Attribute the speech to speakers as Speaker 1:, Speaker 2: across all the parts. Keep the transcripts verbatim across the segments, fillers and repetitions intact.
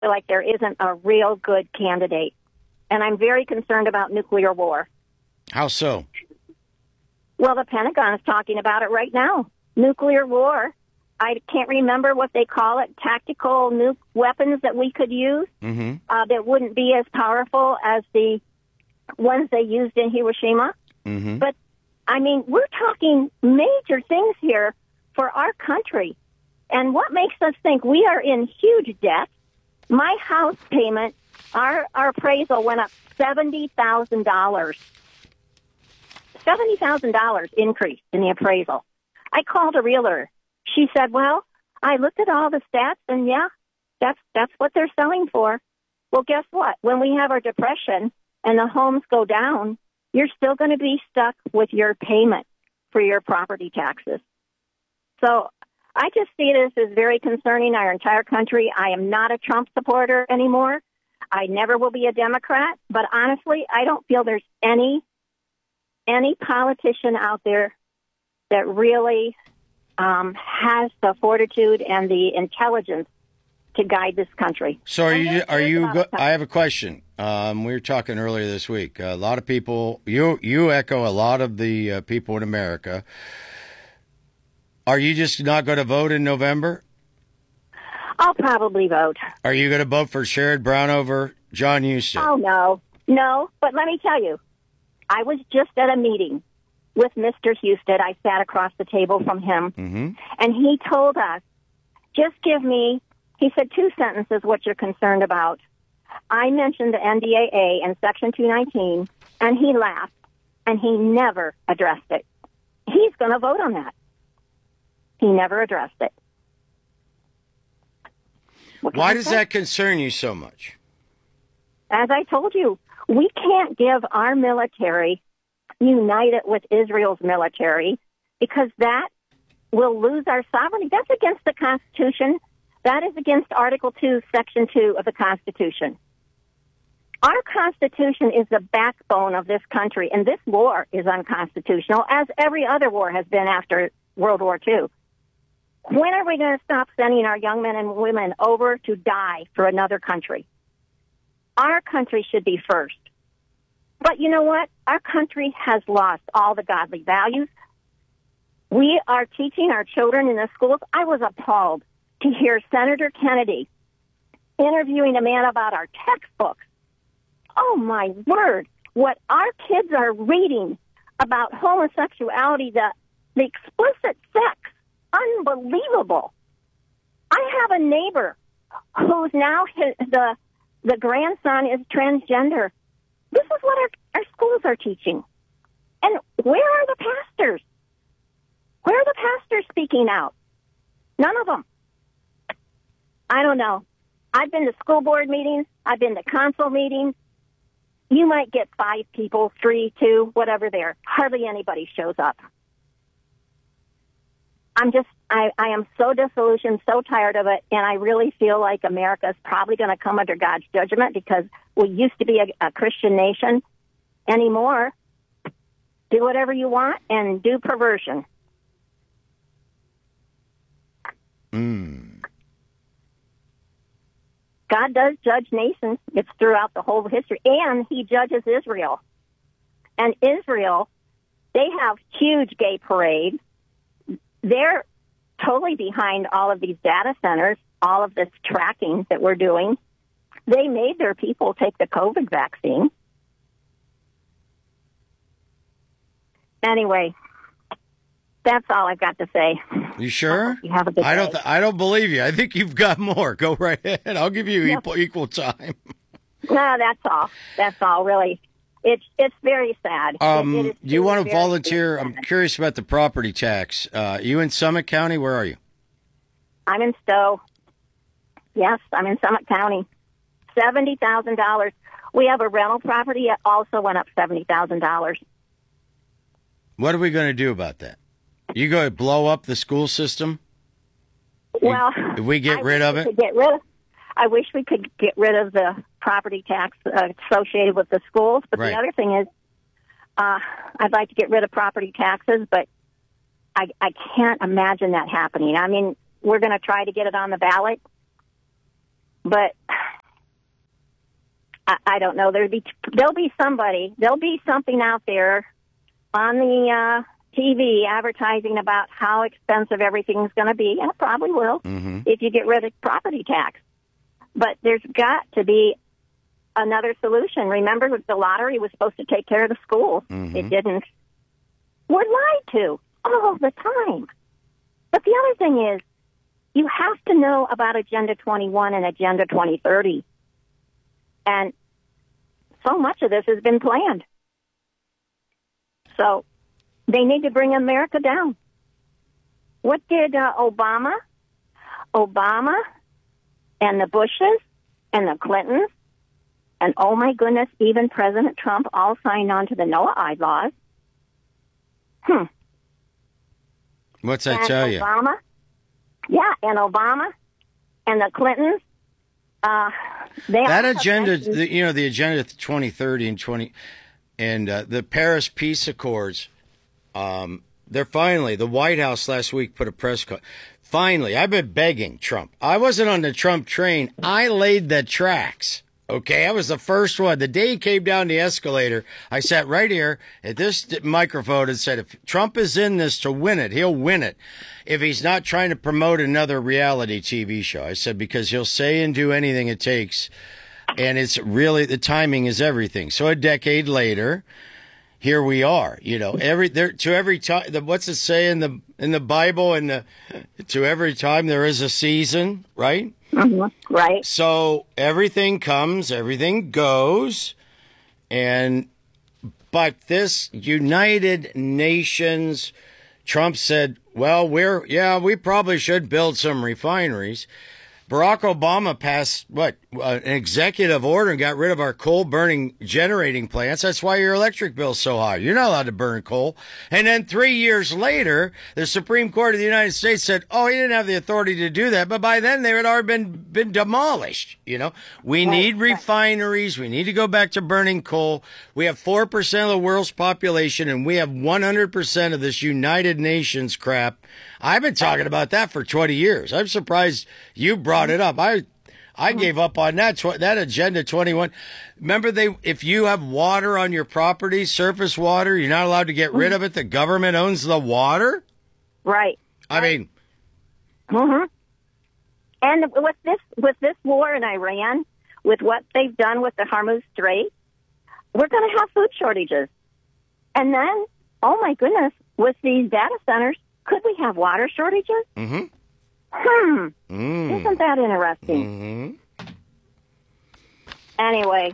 Speaker 1: like there isn't a real good candidate. And I'm very concerned about nuclear war.
Speaker 2: How so?
Speaker 1: Well, the Pentagon is talking about it right now. Nuclear war. I can't remember what they call it, tactical nuke weapons that we could use
Speaker 2: mm-hmm.
Speaker 1: uh, that wouldn't be as powerful as the ones they used in Hiroshima.
Speaker 2: Mm-hmm.
Speaker 1: But, I mean, we're talking major things here for our country. And what makes us think we are in huge debt? My house payment, our, our appraisal went up seventy thousand dollars. seventy thousand dollars increase in the appraisal. I called a realtor. She said, well, I looked at all the stats, and yeah, that's that's what they're selling for. Well, guess what? When we have our depression and the homes go down, you're still going to be stuck with your payment for your property taxes. So I just see this as very concerning, our entire country. I am not a Trump supporter anymore. I never will be a Democrat. But honestly, I don't feel there's any any politician out there that really um, has the fortitude and the intelligence to guide this country.
Speaker 2: So are you, are you, go, I have a question. Um, we were talking earlier this week. A lot of people, you, you echo a lot of the uh, people in America. Are you just not going to vote in November?
Speaker 1: I'll probably vote.
Speaker 2: Are you going to vote for Sherrod Brown over John Husted?
Speaker 1: Oh, no. No, but let me tell you, I was just at a meeting with Mister Husted. I sat across the table from him,
Speaker 2: mm-hmm.
Speaker 1: and he told us, just give me, he said two sentences what you're concerned about. I mentioned the N D A A and Section two nineteen, and he laughed, and he never addressed it. He's going to vote on that. He never addressed it.
Speaker 2: Why does that concern you so much?
Speaker 1: As I told you, we can't give our military united with Israel's military because that will lose our sovereignty. That's against the Constitution. That is against Article two, Section two of the Constitution. Our Constitution is the backbone of this country, and this war is unconstitutional, as every other war has been after World War Two. When are we going to stop sending our young men and women over to die for another country? Our country should be first. But you know what? Our country has lost all the godly values. We are teaching our children in the schools. I was appalled to hear Senator Kennedy interviewing a man about our textbooks. Oh, my word. What our kids are reading about homosexuality, the, the explicit sex, unbelievable. I have a neighbor who's now his, the the grandson is transgender. This is what our, our schools are teaching. And where are the pastors? Where are the pastors speaking out? None of them. I don't know. I've been to school board meetings. I've been to council meetings. You might get five people, three, two, whatever there. Hardly anybody shows up. I'm just, I, I am so disillusioned, so tired of it, and I really feel like America is probably going to come under God's judgment because we used to be a, a Christian nation. Anymore, do whatever you want and do perversion.
Speaker 2: Mm.
Speaker 1: God does judge nations. It's throughout the whole history, and he judges Israel. And Israel, they have huge gay parades. They're totally behind all of these data centers, all of this tracking that we're doing. They made their people take the COVID vaccine. Anyway, that's all I've got to say.
Speaker 2: You sure?
Speaker 1: You have a good
Speaker 2: I
Speaker 1: day.
Speaker 2: don't. Th- I don't believe you. I think you've got more. Go right ahead. I'll give you equal equal time.
Speaker 1: No, that's all. That's all. Really, it's it's very sad.
Speaker 2: Um,
Speaker 1: it, it
Speaker 2: do you want to
Speaker 1: very,
Speaker 2: volunteer?
Speaker 1: very
Speaker 2: I'm curious about the property tax. Uh, you in Summit County? Where are you?
Speaker 1: I'm in Stowe. Yes, I'm in Summit County. Seventy thousand dollars. We have a rental property that also went up seventy thousand dollars.
Speaker 2: What are we going to do about that? You going to blow up the school system?
Speaker 1: Well,
Speaker 2: if we get
Speaker 1: I
Speaker 2: rid of it,
Speaker 1: get rid of. I wish we could get rid of the property tax uh, associated with the schools. But
Speaker 2: right.
Speaker 1: the other thing is, uh, I'd like to get rid of property taxes, but I, I can't imagine that happening. I mean, we're going to try to get it on the ballot, but I, I don't know. There'll be there'll be somebody. There'll be something out there on the uh, T V advertising about how expensive everything's going to be, and it probably will
Speaker 2: mm-hmm.
Speaker 1: if you get rid of property tax. But there's got to be another solution. Remember, the lottery was supposed to take care of the schools.
Speaker 2: Mm-hmm.
Speaker 1: It didn't. We're lied to all the time. But the other thing is, you have to know about Agenda twenty-one and Agenda twenty thirty. And so much of this has been planned. So they need to bring America down. What did uh, Obama, Obama, and the Bushes, and the Clintons, and oh my goodness, even President Trump all signed on to the Noah laws? Hmm.
Speaker 2: What's that
Speaker 1: and
Speaker 2: tell you?
Speaker 1: Obama, yeah, and Obama and the Clintons. Uh, they
Speaker 2: that
Speaker 1: all
Speaker 2: agenda,
Speaker 1: have
Speaker 2: the, you know, the agenda twenty thirty and twenty, and uh, the Paris Peace Accords. Um, they're finally, the White House last week put a press co- finally, I've been begging Trump. I wasn't on the Trump train. I laid the tracks. Okay, I was the first one. The day he came down the escalator, I sat right here at this microphone and said, if Trump is in this to win it, he'll win it. If he's not trying to promote another reality T V show, I said, because he'll say and do anything it takes. And it's really, the timing is everything. So a decade later, here we are, you know, every there to every time. The, what's it say in the in the Bible? And the to every time there is a season, right?
Speaker 1: Mm-hmm. Right.
Speaker 2: So everything comes, everything goes, and but this United Nations, Trump said, well, we're yeah, we probably should build some refineries. Barack Obama passed, what, uh, an executive order and got rid of our coal-burning generating plants. That's why your electric bill's so high. You're not allowed to burn coal. And then three years later, the Supreme Court of the United States said, oh, he didn't have the authority to do that. But by then, they had already been, been demolished. You know, we
Speaker 1: right.
Speaker 2: need refineries. We need to go back to burning coal. We have four percent of the world's population, and we have one hundred percent of this United Nations crap. I've been talking about that for twenty years. I'm surprised you brought it up. I I gave up on that that Agenda twenty-one. Remember, they if you have water on your property, surface water, you're not allowed to get rid of it. The government owns the water.
Speaker 1: Right.
Speaker 2: I mean.
Speaker 1: Mm-hmm. And with this with this war in Iran, with what they've done with the Hormuz Strait, we're going to have food shortages. And then, oh my goodness, with these data centers, could we have water shortages?
Speaker 2: Mm-hmm.
Speaker 1: Hmm.
Speaker 2: Mm.
Speaker 1: Isn't that interesting?
Speaker 2: Mm-hmm.
Speaker 1: Anyway,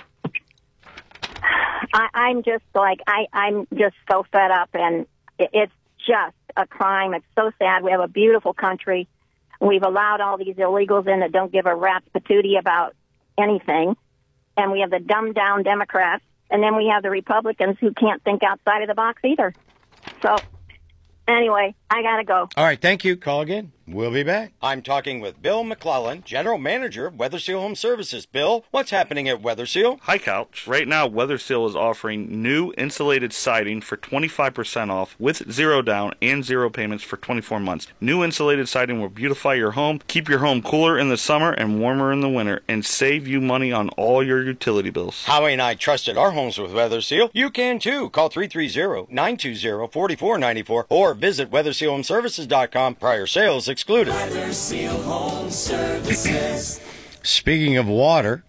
Speaker 1: I, I'm just like, I, I'm just so fed up, and it, it's just a crime. It's so sad. We have a beautiful country. We've allowed all these illegals in that don't give a rat's patootie about anything. And we have the dumbed-down Democrats, and then we have the Republicans who can't think outside of the box either. So, anyway, I got to go.
Speaker 2: All right, thank you. Call again. We'll be back. I'm talking with Bill McClellan, General Manager of Weatherseal Home Services. Bill, what's happening at Weatherseal?
Speaker 3: Hi, Couch. Right now, Weatherseal is offering new insulated siding for twenty-five percent off with zero down and zero payments for twenty-four months. New insulated siding will beautify your home, keep your home cooler in the summer and warmer in the winter, and save you money on all your utility bills.
Speaker 2: Howie and I trusted our homes with Weatherseal. You can too. Call three three zero, nine two zero, four four nine four or visit weatherseal home services dot com. Prior sales excluded.
Speaker 4: Weatherseal Home Services.
Speaker 2: Speaking of water,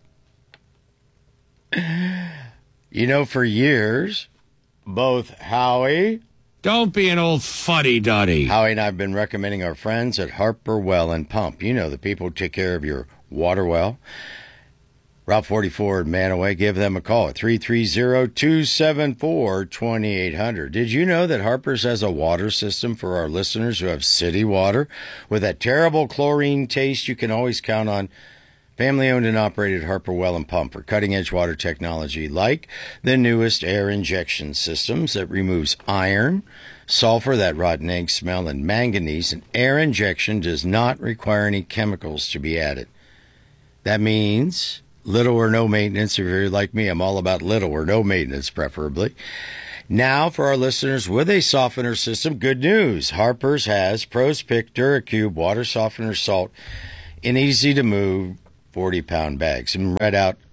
Speaker 2: you know, for years, both Howie...
Speaker 5: Don't be an old fuddy-duddy.
Speaker 2: Howie and I have been recommending our friends at Harper Well and Pump. You know, the people who take care of your water well. Route forty-four in Manaway. Give them a call at three three zero, two seven four, two eight zero zero. Did you know that Harper's has a water system for our listeners who have city water with that terrible chlorine taste you can always count on? Family owned and operated Harper Well and Pump for cutting edge water technology like the newest air injection systems that removes iron, sulfur, that rotten egg smell, and manganese. And air injection does not require any chemicals to be added. That means little or no maintenance. If you're like me, I'm all about little or no maintenance, preferably. Now, for our listeners with a softener system, good news. Harper's has Pros Pick DuraCube water softener salt in easy-to-move forty-pound bags. And read out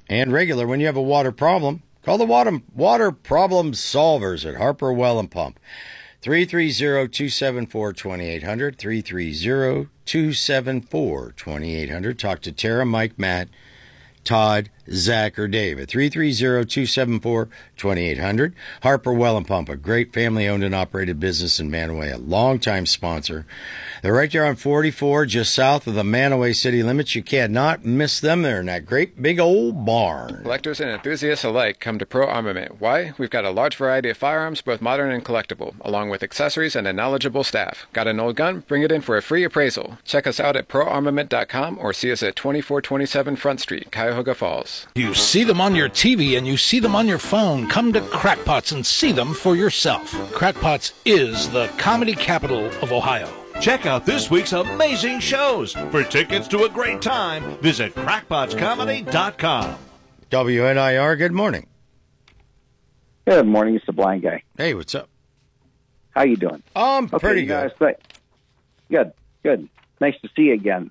Speaker 2: and regular. When you have a water problem, call the water, water problem solvers at Harper Well and Pump. three three zero, two seven four, two eight zero zero, three three zero, two seven four, two eight zero zero. Talk to Tara, Mike, Matt, Todd, Zach, or Dave at three three zero, two seven four, two eight zero zero. Harper Well and Pump, a great family-owned and operated business in Manaway, a longtime sponsor. They're right there on forty-four, just south of the Manaway city limits. You cannot miss them. They're in that great big old barn.
Speaker 6: Collectors and enthusiasts alike come to Pro Armament. Why? We've got a large variety of firearms, both modern and collectible, along with accessories and a knowledgeable staff. Got an old gun? Bring it in for a free appraisal. Check us out at pro armament dot com or see us at twenty-four twenty-seven Front Street, Cuyahoga Falls.
Speaker 7: You see them on your T V and you see them on your phone. Come to Crackpots and see them for yourself. Crackpots is the comedy capital of Ohio.
Speaker 8: Check out this week's amazing shows. For tickets to a great time, visit crackpots comedy dot com.
Speaker 2: W N I R, good morning.
Speaker 9: Good morning. It's the blind guy.
Speaker 2: Hey, what's up?
Speaker 9: How you doing?
Speaker 2: I'm
Speaker 9: okay,
Speaker 2: pretty good.
Speaker 9: Guys, good, good. Nice to see you again.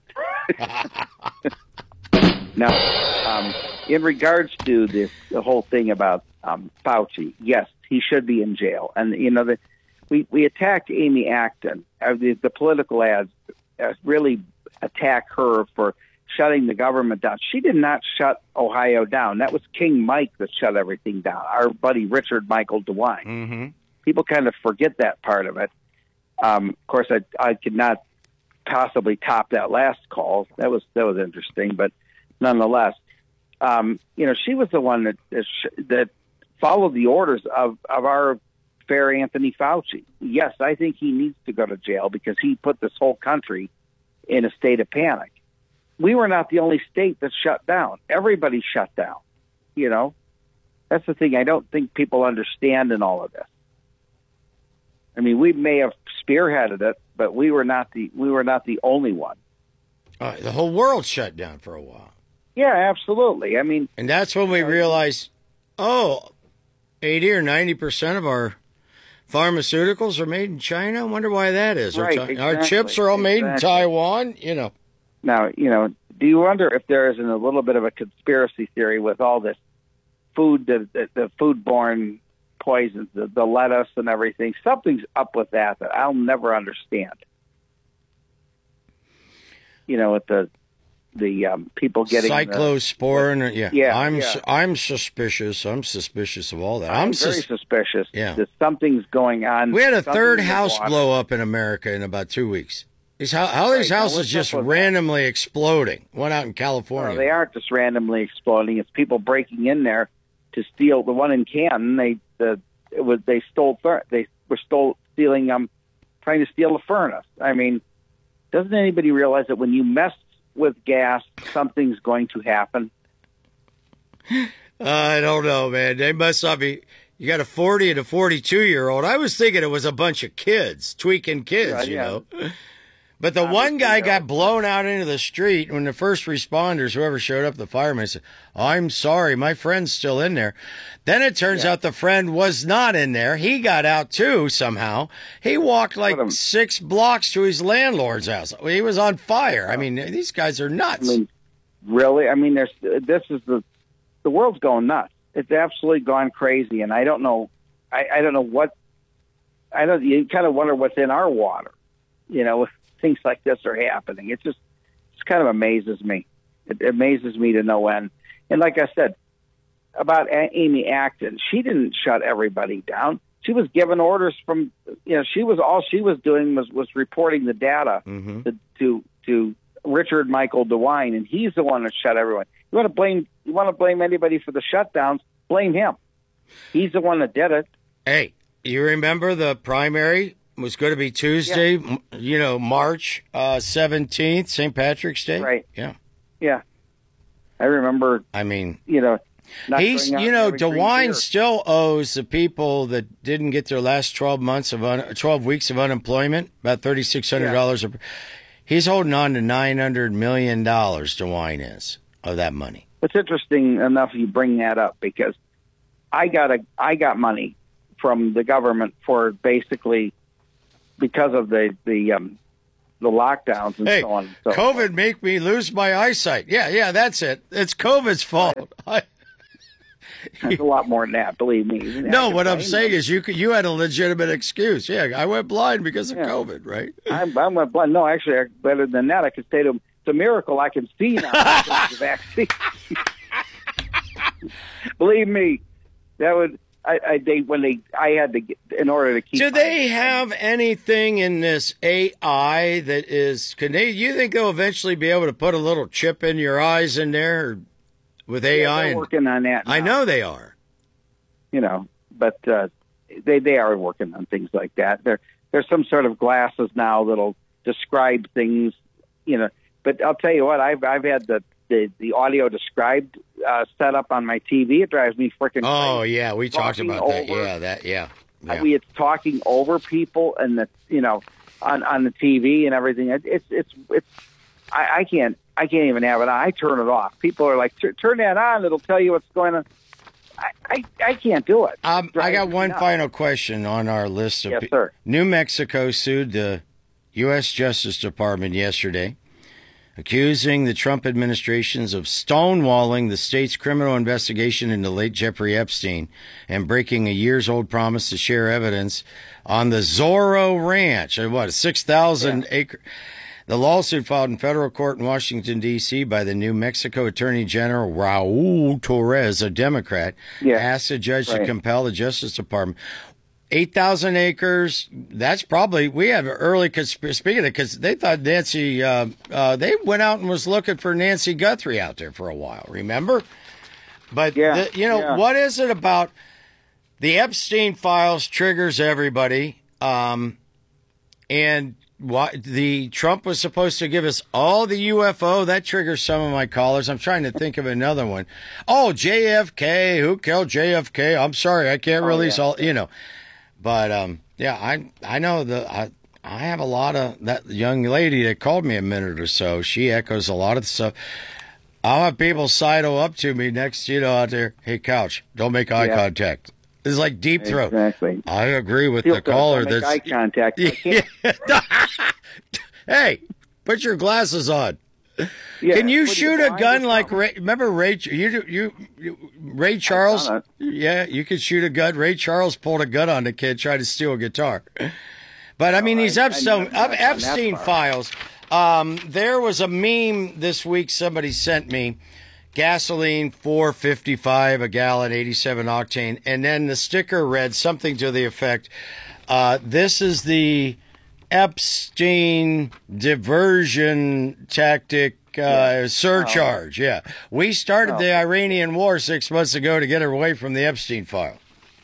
Speaker 9: Now, um, in regards to this, the whole thing about um, Fauci, yes, he should be in jail. And, you know, the, we, we attacked Amy Acton. Uh, the, the political ads uh, really attack her for shutting the government down. She did not shut Ohio down. That was King Mike that shut everything down, our buddy Richard Michael DeWine.
Speaker 2: Mm-hmm.
Speaker 9: People kind of forget that part of it. Um, of course, I, I could not possibly top that last call. That was that was interesting, but nonetheless, um, you know, she was the one that that followed the orders of, of our fair Anthony Fauci. Yes, I think he needs to go to jail because he put this whole country in a state of panic. We were not the only state that shut down. Everybody shut down. You know, that's the thing I don't think people understand in all of this. I mean, we may have spearheaded it, but we were not the we were not the only one.
Speaker 2: Uh, the whole world shut down for a while.
Speaker 9: Yeah, absolutely. I mean,
Speaker 2: and that's when we realized, oh, eighty or ninety percent of our pharmaceuticals are made in China. I wonder why that is.
Speaker 9: Right,
Speaker 2: our,
Speaker 9: exactly,
Speaker 2: our chips are all made
Speaker 9: exactly.
Speaker 2: in Taiwan. You know.
Speaker 9: Now, you know, do you wonder if there isn't a little bit of a conspiracy theory with all this food, the, the, the foodborne poisons, the, the lettuce and everything? Something's up with that that I'll never understand. You know, with the the um, people getting
Speaker 2: cyclosporin.
Speaker 9: The,
Speaker 2: yeah,
Speaker 9: yeah,
Speaker 2: I'm
Speaker 9: yeah.
Speaker 2: I'm suspicious. I'm suspicious of all that.
Speaker 9: I'm,
Speaker 2: I'm
Speaker 9: very
Speaker 2: sus-
Speaker 9: suspicious
Speaker 2: yeah.
Speaker 9: that something's going on.
Speaker 2: We had a third
Speaker 9: in the
Speaker 2: house
Speaker 9: water.
Speaker 2: blow up in America in about two weeks. These how, how these
Speaker 9: Right, now,
Speaker 2: houses
Speaker 9: what's
Speaker 2: just
Speaker 9: up with
Speaker 2: randomly exploding. One out in California.
Speaker 9: No, they aren't just randomly exploding. It's people breaking in there to steal. The one in Canton, they the it was they stole they were stole stealing um trying to steal a furnace. I mean, doesn't anybody realize that when you mess with gas, something's going to happen?
Speaker 2: Uh, I don't know, man. They must not be. You got a forty and a forty-two year old. I was thinking it was a bunch of kids, tweaking kids,
Speaker 9: Yeah,
Speaker 2: you
Speaker 9: yeah.
Speaker 2: know. But the one guy got blown out into the street when the first responders, whoever showed up, the fireman said, I'm sorry, my friend's still in there. Then it turns
Speaker 9: Yeah.
Speaker 2: out the friend was not in there. He got out too somehow. He walked like
Speaker 9: What a-
Speaker 2: six blocks to his landlord's house. He was on fire. I mean, these guys are nuts.
Speaker 9: I mean, really? I mean, there's this is the the world's going nuts. It's absolutely gone crazy, and I don't know. I, I don't know what. I don't. You kind of wonder what's in our water. You know, if things like this are happening, it just it kind of amazes me. It amazes me to no end. And like I said about A- Amy Acton, she didn't shut everybody down. She was given orders from. You know, she was all she was doing was was reporting the data
Speaker 2: Mm-hmm.
Speaker 9: to, to to Richard Michael DeWine, and he's the one that shut everyone. You want to blame you want to blame anybody for the shutdowns? Blame him. He's the one that did it.
Speaker 2: Hey, you remember the primary was going to be Tuesday, m you know, March uh, seventeenth, Saint Patrick's Day?
Speaker 9: Right.
Speaker 2: Yeah.
Speaker 9: Yeah, I remember.
Speaker 2: I mean,
Speaker 9: You know, not
Speaker 2: he's,
Speaker 9: going out
Speaker 2: you know,
Speaker 9: every three
Speaker 2: DeWine
Speaker 9: years.
Speaker 2: still owes the people that didn't get their last twelve months of un twelve weeks of unemployment about thirty-six hundred dollars.
Speaker 9: Yeah.
Speaker 2: He's holding on to nine hundred million dollars, DeWine is, of that money.
Speaker 9: It's interesting enough you bring that up because I got a I got money from the government for basically because of the the um, the lockdowns and
Speaker 2: Hey,
Speaker 9: so on. And so
Speaker 2: COVID make me lose my eyesight. Yeah, yeah, that's it. It's COVID's fault. I,
Speaker 9: It's a lot more than that, believe me.
Speaker 2: No, what I'm saying is you could, you had a legitimate excuse. Yeah, I went blind because of yeah. COVID, right?
Speaker 9: I, I went blind. No, actually, better than that, I could say to them, it's a miracle I can see now because of the vaccine. Believe me, that would I, I they when they I had to get in order to keep.
Speaker 2: Do they have anything in this A I that is? Can they? You think they'll eventually be able to put a little chip in your eyes in there with A I?
Speaker 9: Yeah, they're
Speaker 2: and,
Speaker 9: working on that. Now.
Speaker 2: I know they are.
Speaker 9: You know, but uh, they they are working on things like that. There there's some sort of glasses now that'll describe things. You know, but I'll tell you what, I've I've had the. The, the audio described uh, set up on my T V. It drives me freaking crazy.
Speaker 2: Oh, yeah, we talked about that. Yeah, that, yeah. yeah.
Speaker 9: We it's talking over people and the you know on, on the T V and everything. It, it's it's it's I, I can't I can't even have it on. I turn it off. People are like, turn that on. It'll tell you what's going on. I I, I can't do it.
Speaker 2: Um, I got one nuts. final question on our list of.
Speaker 9: Yes, sir.
Speaker 2: New Mexico sued the U S Justice Department yesterday, accusing the Trump administrations of stonewalling the state's criminal investigation into late Jeffrey Epstein and breaking a years-old promise to share evidence on the Zorro Ranch, what, a six thousand yeah. acre. The lawsuit filed in federal court in Washington, D C by the New Mexico Attorney General Raul Torres, a Democrat, yeah. asked the judge right. to compel the Justice Department. eight thousand acres, that's probably, we have early, speaking of, because they thought Nancy, uh, uh, they went out and was looking for Nancy Guthrie out there for a while, remember? But,
Speaker 9: yeah,
Speaker 2: the, you know,
Speaker 9: yeah.
Speaker 2: what is it about the Epstein files triggers everybody, um, and what the Trump was supposed to give us all the U F O, that triggers some of my callers. I'm trying to think of another one. Oh, J F K, who killed J F K? I'm sorry, I can't
Speaker 9: oh,
Speaker 2: release
Speaker 9: yeah.
Speaker 2: all, you know. But, um, yeah, I I know the I, I have a lot of that young lady that called me a minute or so. She echoes a lot of the stuff. I'll have people sidle up to me next, you know, out there. Hey, Couch, don't make eye yeah. contact. It's like deep throat.
Speaker 9: Exactly.
Speaker 2: I agree with
Speaker 9: Feel
Speaker 2: the caller.
Speaker 9: Don't make
Speaker 2: that's
Speaker 9: eye contact.
Speaker 2: Hey, put your glasses on.
Speaker 9: Yeah,
Speaker 2: Can you shoot a gun like Ray? Remember Ray? You, you, you Ray Charles? Yeah, you could shoot a gun. Ray Charles pulled a gun on the kid, tried to steal a guitar. But I mean, oh, these I, Epstein, I Epstein files. Um, there was a meme this week. Somebody sent me gasoline four fifty-five a gallon, eighty-seven octane, and then the sticker read something to the effect: uh, "This is the Epstein diversion tactic uh, yeah. surcharge." Oh. Yeah. We started oh. the Iranian war six months ago to get away from the Epstein file.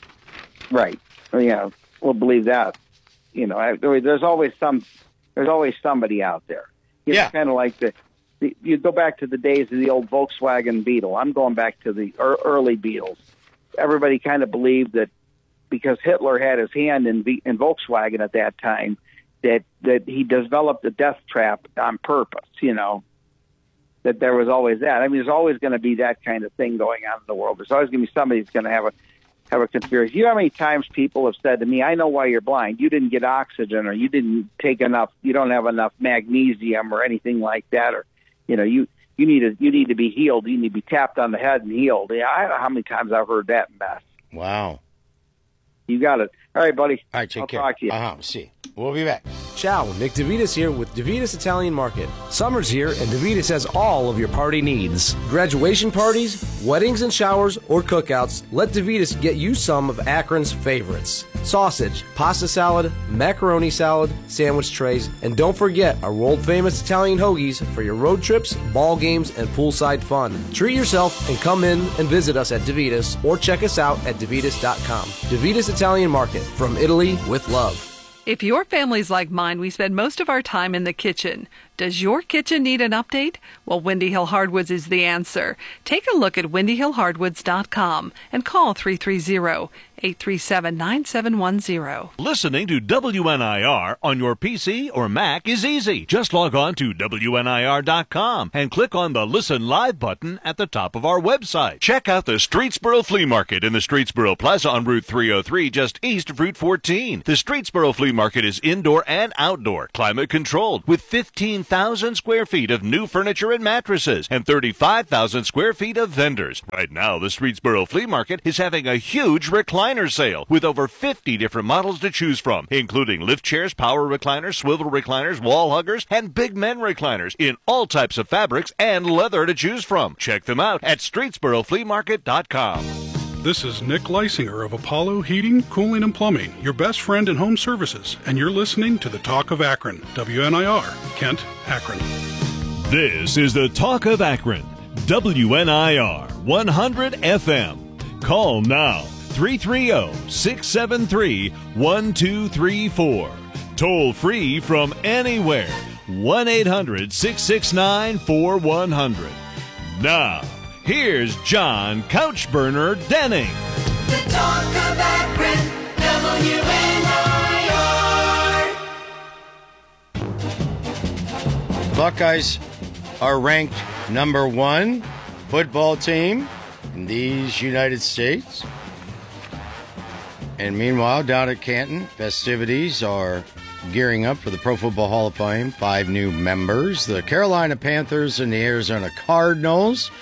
Speaker 9: Right. Well, yeah, we'll believe that. You know, I, there's always some, there's always somebody out there. You
Speaker 2: yeah.
Speaker 9: know, kind of like the, the, you go back to the days of the old Volkswagen Beetle. I'm going back to the early Beetles. Everybody kind of believed that because Hitler had his hand in, in Volkswagen at that time, that that he developed a death trap on purpose, you know, that there was always that. I mean, there's always going to be that kind of thing going on in the world. There's always going to be somebody who's going to have a have a conspiracy. You know how many times people have said to me, I know why you're blind. You didn't get oxygen, or you didn't take enough, you don't have enough magnesium or anything like that, or, you know, you, you need to, you need to be healed. You need to be tapped on the head and healed. Yeah, I don't know how many times I've heard that mess.
Speaker 2: Wow.
Speaker 9: You got it. All right, buddy.
Speaker 2: All right, take
Speaker 9: I'll
Speaker 2: care.
Speaker 9: talk to you.
Speaker 2: Uh-huh. See. We'll be back.
Speaker 10: Ciao, Nick DeVitas here with DeVitas Italian Market. Summer's here and DeVitas has all of your party needs. Graduation parties, weddings and showers, or cookouts, let DeVitas get you some of Akron's favorites. Sausage, pasta salad, macaroni salad, sandwich trays, and don't forget our world-famous Italian hoagies for your road trips, ball games, and poolside fun. Treat yourself and come in and visit us at DeVitas or check us out at DeVitas dot com. DeVitas Italian Market, from Italy with love.
Speaker 11: If your family's like mine, we spend most of our time in the kitchen. Does your kitchen need an update? Well, Windy Hill Hardwoods is the answer. Take a look at windy hill hardwoods dot com and call three three zero, eight three seven, nine seven one zero.
Speaker 8: Listening to W N I R on your P C or Mac is easy. Just log on to W N I R dot com and click on the Listen Live button at the top of our website. Check out the Streetsboro Flea Market in the Streetsboro Plaza on Route three oh three, just east of Route fourteen. The Streetsboro Flea Market is indoor and outdoor, climate controlled, with fifteen thousand square feet of new furniture and mattresses and thirty-five thousand square feet of vendors. Right now, the Streetsboro Flea Market is having a huge recliner sale with over fifty different models to choose from, including lift chairs, power recliners, swivel recliners, wall huggers, and big men recliners in all types of fabrics and leather to choose from. Check them out at streetsboro flea market dot com.
Speaker 12: This is Nick Leisinger of Apollo Heating, Cooling, and Plumbing, your best friend in home services, and you're listening to the Talk of Akron, W N I R, Kent, Akron.
Speaker 8: This is the Talk of Akron, W N I R one hundred F M. Call now, three three zero, six seven three, one two three four. Toll free from anywhere, one eight hundred, six six nine, four one zero zero. Now, here's John Couchburner Denning.
Speaker 4: The Talk of Akron, W N I R.
Speaker 2: Buckeyes are ranked number one football team in these United States. And meanwhile, down at Canton, festivities are gearing up for the Pro Football Hall of Fame. Five new members. The Carolina Panthers and the Arizona Cardinals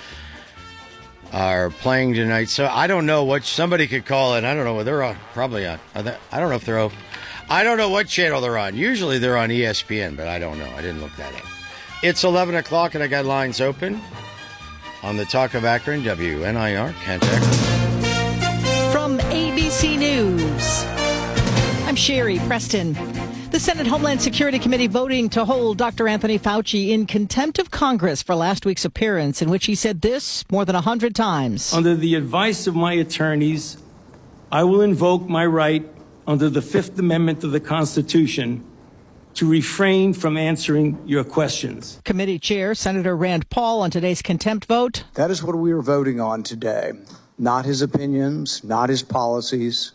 Speaker 2: are playing tonight. So I don't know what somebody could call it. I don't know what they're on. Probably on. They, I don't know if they're on. I don't know what channel they're on. Usually they're on E S P N, but I don't know. I didn't look that up. It's eleven o'clock and I got lines open on the Talk of Akron, W N I R, Kent, Akron.
Speaker 13: From A B C News, I'm Sherry Preston. The Senate Homeland Security Committee voting to hold Doctor Anthony Fauci in contempt of Congress for last week's appearance in which he said this more than a hundred times.
Speaker 14: Under the advice of my attorneys, I will invoke my right under the Fifth Amendment of the Constitution to refrain from answering your questions.
Speaker 13: Committee Chair Senator Rand Paul on today's contempt vote.
Speaker 15: That is what we are voting on today. Not his opinions, not his policies,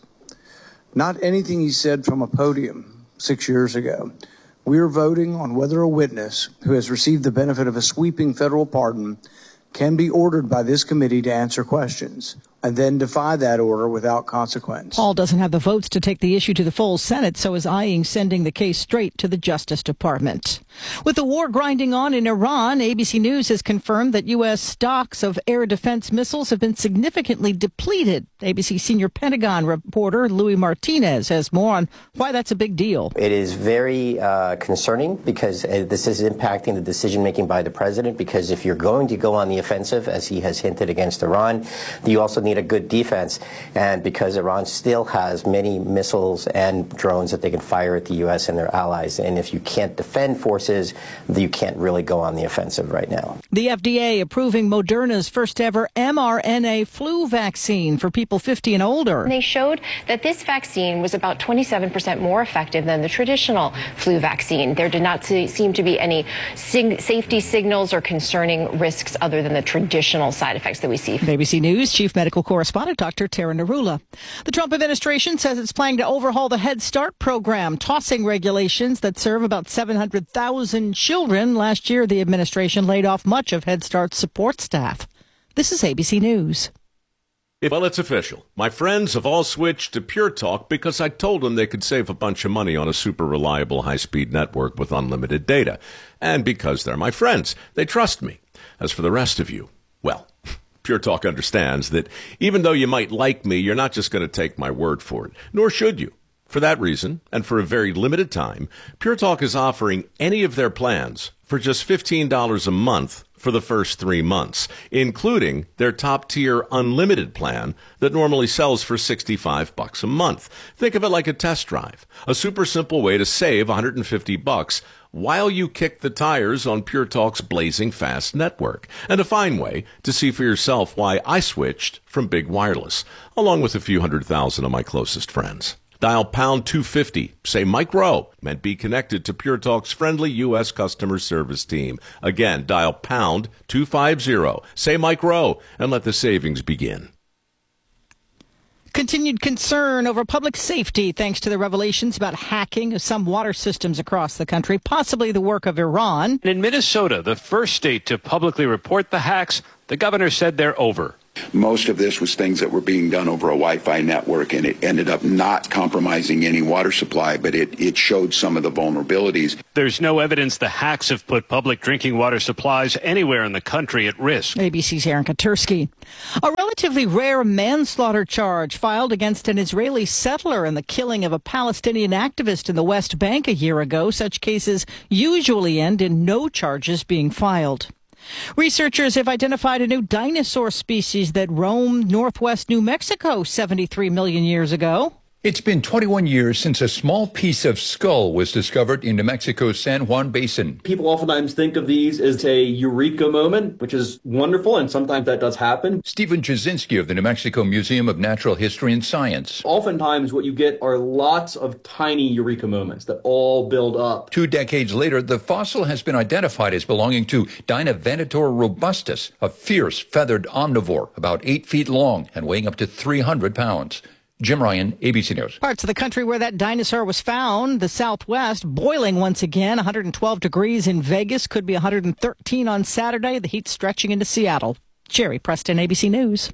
Speaker 15: not anything he said from a podium six years ago. We are voting on whether a witness who has received the benefit of a sweeping federal pardon can be ordered by this committee to answer questions and then defy that order without consequence.
Speaker 13: Paul doesn't have the votes to take the issue to the full Senate, so is eyeing sending the case straight to the Justice Department. With the war grinding on in Iran, A B C News has confirmed that U S stocks of air defense missiles have been significantly depleted. A B C senior Pentagon reporter Louis Martinez has more on why that's a big deal.
Speaker 16: It is very uh, concerning because uh, this is impacting the decision-making by the president, because if you're going to go on the offensive, as he has hinted against Iran, you also need a good defense, and because Iran still has many missiles and drones that they can fire at the U S and their allies, and if you can't defend forces, you can't really go on the offensive right now.
Speaker 13: The F D A approving Moderna's first ever mRNA flu vaccine for people fifty and older.
Speaker 17: They showed that this vaccine was about twenty-seven percent more effective than the traditional flu vaccine. There did not seem to be any sig- safety signals or concerning risks other than the traditional side effects that we see.
Speaker 13: A B C News Chief Medical Correspondent Doctor Tara Narula. The Trump administration says it's planning to overhaul the Head Start program, tossing regulations that serve about seven hundred thousand children. Last year, the administration laid off much of Head Start's support staff. This is A B C News.
Speaker 18: Well, it's official. My friends have all switched to Pure Talk because I told them they could save a bunch of money on a super reliable high-speed network with unlimited data. And because they're my friends, they trust me. As for the rest of you, well, Pure Talk understands that even though you might like me, you're not just going to take my word for it, nor should you. For that reason, and for a very limited time, Pure Talk is offering any of their plans for just fifteen dollars a month for the first three months, including their top-tier unlimited plan that normally sells for sixty-five bucks a month. Think of it like a test drive, a super simple way to save one hundred fifty bucks while you kick the tires on Pure Talk's blazing fast network, and a fine way to see for yourself why I switched from Big Wireless, along with a few hundred thousand of my closest friends. Dial pound two fifty, say Mike Rowe, and be connected to Pure Talk's friendly U S customer service team. Again, dial pound two fifty, say Mike Rowe, and let the savings begin.
Speaker 13: Continued concern over public safety thanks to the revelations about hacking of some water systems across the country, possibly the work of Iran.
Speaker 19: In Minnesota, the first state to publicly report the hacks, the governor said they're over. Most of this was things that were being done over a Wi-Fi network, and it ended up not compromising any water supply, but it, it showed some of the vulnerabilities.
Speaker 20: There's no evidence the hacks have put public drinking water supplies anywhere in the country at risk.
Speaker 13: A B C's Aaron Katursky. A relatively rare manslaughter charge filed against an Israeli settler in the killing of a Palestinian activist in the West Bank a year ago. Such cases usually end in no charges being filed. Researchers have identified a new dinosaur species that roamed northwest New Mexico seventy-three million years ago.
Speaker 21: It's been twenty-one years since a small piece of skull was discovered in New Mexico's San Juan Basin.
Speaker 22: People oftentimes think of these as a eureka moment, which is wonderful, and sometimes that does happen.
Speaker 21: Stephen Jasinski of the New Mexico Museum of Natural History and Science.
Speaker 22: Oftentimes what you get are lots of tiny eureka moments that all build up.
Speaker 21: Two decades later, the fossil has been identified as belonging to Dinovenator robustus, a fierce feathered omnivore about eight feet long and weighing up to three hundred pounds. Jim Ryan, A B C News.
Speaker 13: Parts of the country where that dinosaur was found, the Southwest, boiling once again. one hundred twelve degrees in Vegas, could be one hundred thirteen on Saturday. The heat stretching into Seattle. Jerry Preston, A B C News.